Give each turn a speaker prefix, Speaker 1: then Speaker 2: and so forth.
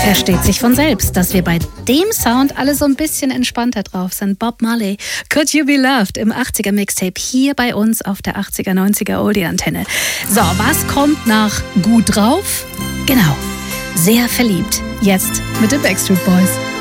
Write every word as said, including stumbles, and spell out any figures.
Speaker 1: Versteht sich von selbst, dass wir bei dem Sound alle so ein bisschen entspannter drauf sind. Bob Marley, Could You Be Loved im achtziger Mixtape hier bei uns auf der achtziger, neunziger Oldie-Antenne. So, was kommt nach gut drauf? Genau, sehr verliebt. Jetzt mit den Backstreet Boys.